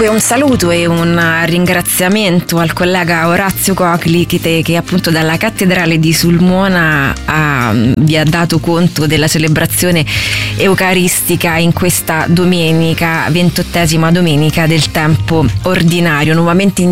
Dunque un saluto e un ringraziamento al collega Orazio Cocli che appunto dalla cattedrale di Sulmona vi ha dato conto della celebrazione eucaristica in questa domenica, 28ª domenica del tempo ordinario. Nuovamente